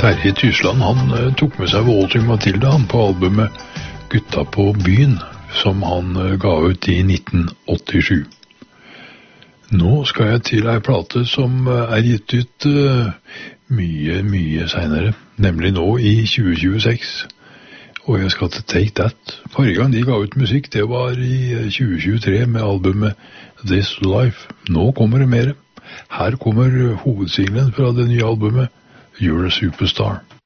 Terje Tysland, han tok med seg Waltzing Matilda han på albumet Gutta på byen, som han ga ut i 1987. Nå skal jeg til ei plate som gitt ut mye senere, nemlig nå i 2026. Og jeg skal til Take That. Forrige gang de ga ut musikk, det var i 2023 med albumet This Life. Nå kommer det mer. Her kommer hovedsingelen fra det nye albumet You're a Superstar.